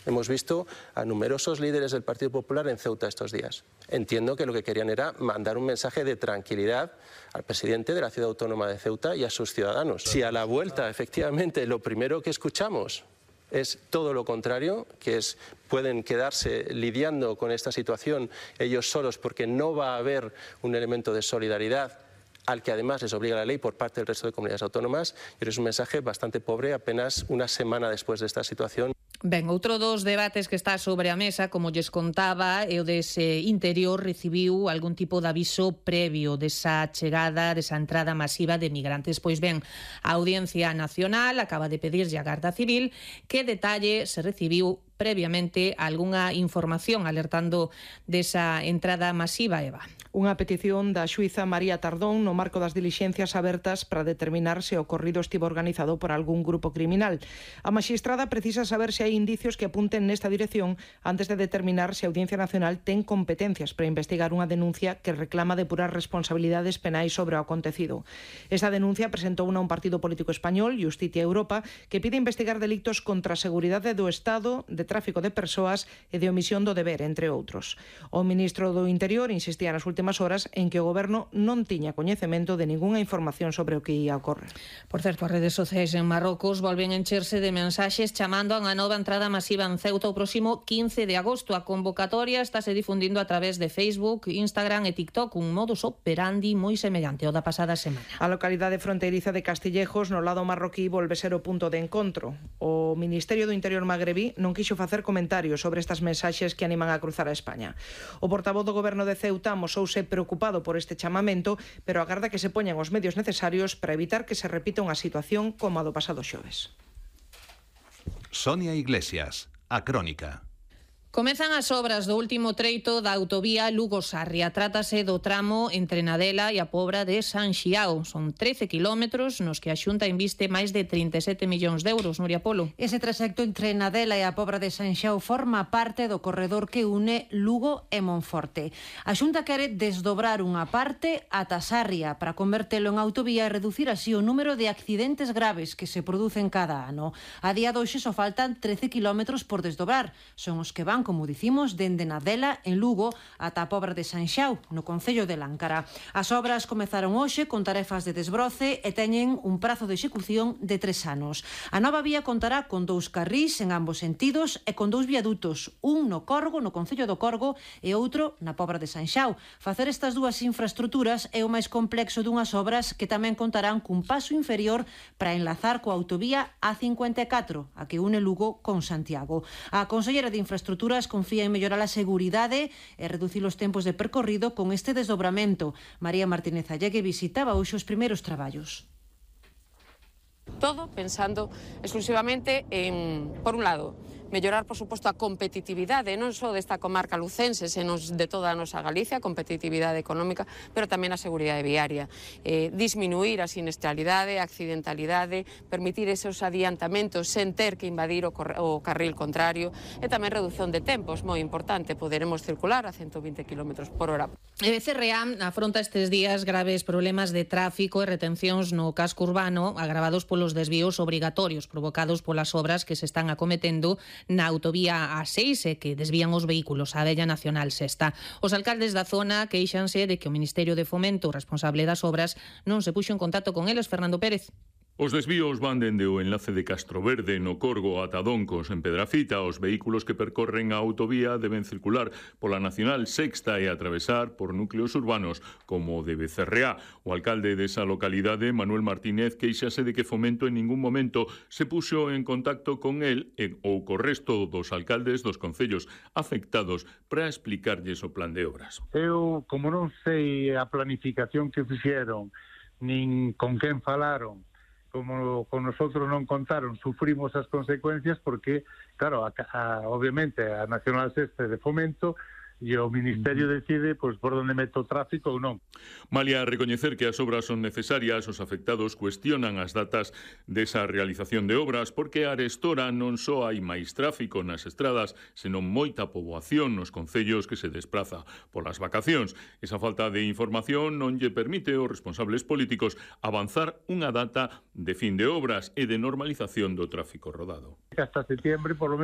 Hemos visto a numerosos líderes del Partido Popular en Ceuta estos días. Entiendo que lo que querían era mandar un mensaje de tranquilidad al presidente de la ciudad autónoma de Ceuta y a sus ciudadanos. Si a la vuelta, efectivamente, lo primero que escuchamos es todo lo contrario, que es pueden quedarse lidiando con esta situación ellos solos porque no va a haber un elemento de solidaridad al que además les obliga la ley por parte del resto de comunidades autónomas, pero es un mensaje bastante pobre apenas una semana después de esta situación. Ben, outro dos debates que está sobre a mesa, como lles contaba, é o dese Interior recibiu algún tipo de aviso previo desa chegada, desa entrada masiva de migrantes. Pois ben, a Audiencia Nacional acaba de pedirlle á Garda Civil que detalle se recibiu previamente algunha información alertando desa entrada masiva, Eva. Unha petición da xuíza María Tardón no marco das dilixencias abertas para determinar se o ocorrido estivo organizado por algún grupo criminal. A maxistrada precisa saber se hai indicios que apunten nesta dirección antes de determinar se a Audiencia Nacional ten competencias para investigar unha denuncia que reclama depurar responsabilidades penais sobre o acontecido. Esta denuncia presentou un partido político español, Justicia Europa, que pide investigar delitos contra a seguridade do Estado, de tráfico de persoas e de omisión do deber, entre outros. O ministro do Interior insistía nas últimas horas en que o Goberno non tiña coñecemento de ningunha información sobre o que ia ocorrer. Por certo, as redes sociais en Marrocos volven a encherse de mensaxes chamando a unha nova entrada masiva en Ceuta o próximo 15 de agosto. A convocatoria estáse difundindo a través de Facebook, Instagram e TikTok, un modus operandi moi semellante ao da pasada semana. A localidade fronteiriza de Castillejos, no lado marroquí, volve ser o punto de encontro. O Ministerio do Interior magrebí non quixo facer comentarios sobre estas mensaxes que animan a cruzar a España. O portavoz do Goberno de Ceuta amosouse preocupado por este chamamento, pero agarda que se poñan os medios necesarios para evitar que se repita unha situación como a do pasado xoves. Sonia Iglesias, A Crónica. Comezan as obras do último treito da autovía Lugo-Sarria. Trátase do tramo entre Nadela e a Pobra de San Xiao. Son 13 kilómetros nos que a Xunta inviste máis de 37 millóns de euros. Nuria Polo. Ese trayecto entre Nadela e a Pobra de San Xiao forma parte do corredor que une Lugo e Monforte. A Xunta quere desdobrar unha parte ata Sarria para convertelo en autovía e reducir así o número de accidentes graves que se producen cada ano. A día de hoxe só faltan 13 kilómetros por desdobrar. Son os que van, como dicimos, dende Nadela en Lugo ata a Pobra de San Xiao, no concello de Láncara. As obras comezaron hoxe con tarefas de desbroce e teñen un prazo de execución de 3 anos. A nova vía contará con 2 carrís en ambos sentidos e con 2 viadutos, un no Corgo, no concello do Corgo, e outro na Pobra de San Xiao. Facer estas dúas infraestruturas é o máis complexo dunhas obras que tamén contarán cun paso inferior para enlazar coa autovía A54, a que une Lugo con Santiago. A consellera de Infraestructuras confía en mellorar a seguridade e reducir os tempos de percorrido con este desdobramento. María Martínez Allegue visitaba hoxe os primeiros traballos. Todo pensando exclusivamente en, por un lado, mellorar, por suposto, a competitividade non só desta comarca lucense, senón de toda a nosa Galicia, competitividade económica, pero tamén a seguridade viaria. Disminuir a siniestralidade, a accidentalidade, permitir esos adiantamentos sen ter que invadir o carril contrario e tamén reducción de tempos, moi importante, poderemos circular a 120 km por hora. E Becerreá afronta estes días graves problemas de tráfico e retencións no casco urbano agravados polos desvíos obrigatorios provocados polas obras que se están acometendo na autovía A6 e que desvían os vehículos á Vella Nacional Sexta. Os alcaldes da zona queixanse de que o Ministerio de Fomento, responsable das obras, non se puxo en contacto con eles. Fernando Pérez. Os desvíos van dende o enlace de Castroverde no Corgo ata Doncos en Pedrafita. Os vehículos que percorren a autovía deben circular pola Nacional Sexta e atravesar por núcleos urbanos como o de Becerreá. O alcalde desa localidade, Manuel Martínez, queixase de que Fomento en ningún momento se puxo en contacto con el ou co resto dos alcaldes dos concellos afectados para explicarlles o plan de obras. Eu, como non sei a planificación que fixeron, nin con quen falaron, como con nosotros non contaron, sufrimos as consecuencias porque, claro, obviamente a Nacional Sexta de Fomento e o Ministerio decide por onde mete o tráfico ou non. Malia recoñecer que as obras son necesarias, os afectados cuestionan as datas desa realización de obras porque arestora non só hai máis tráfico nas estradas, senón moita poboación nos concellos que se despraza polas vacacións. Esa falta de información non lle permite aos responsables políticos avanzar unha data de fin de obras e de normalización do tráfico rodado. Hasta setembro, por lo